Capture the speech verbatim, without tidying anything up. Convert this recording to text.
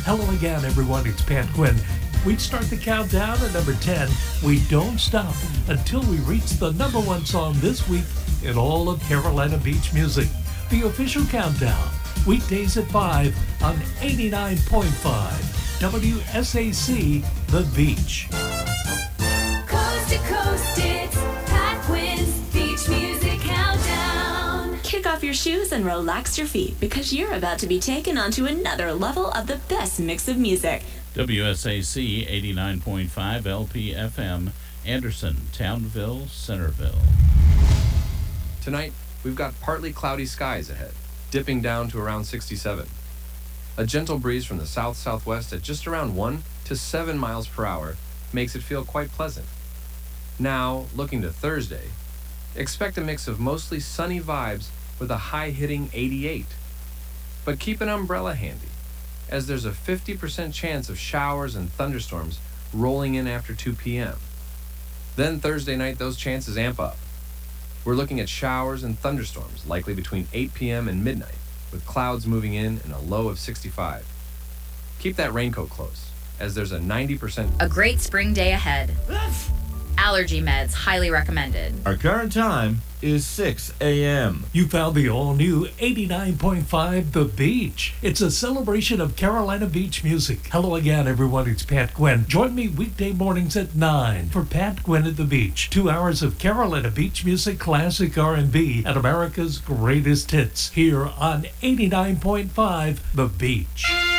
Hello again, everyone. It's Pat Quinn. We start the countdown at number ten. We don't stop until we reach the number one song this week in all of Carolina Beach music. The official countdown, weekdays at five on eighty-nine point five W S A C, The Beach. Coast to coast, it's Pat Quinn's Beach Music Countdown. Kick off your shoes and relax your feet because you're about to be taken onto another level of the best mix of music. W S A C eighty-nine point five L P F M, Anderson, Townville, Centerville. Tonight, we've got partly cloudy skies ahead, dipping down to around sixty-seven. A gentle breeze from the south-southwest at just around one to seven miles per hour makes it feel quite pleasant. Now, looking to Thursday, expect a mix of mostly sunny vibes with a high-hitting eighty-eight. But keep an umbrella handy, as there's a fifty percent chance of showers and thunderstorms rolling in after two p.m. Then Thursday night, those chances amp up. We're looking at showers and thunderstorms likely between eight p.m. and midnight, with clouds moving in and a low of sixty-five. Keep that raincoat close, as there's a ninety percent... A great spring day ahead. Allergy meds highly recommended. Our current time is six a.m. You found the all-new eighty-nine point five The Beach. It's a celebration of Carolina Beach music. Hello again, everyone. It's Pat Quinn. Join me weekday mornings at nine for Pat Quinn at the Beach. Two hours of Carolina Beach music, classic R and B, and America's greatest hits here on eighty-nine point five The Beach.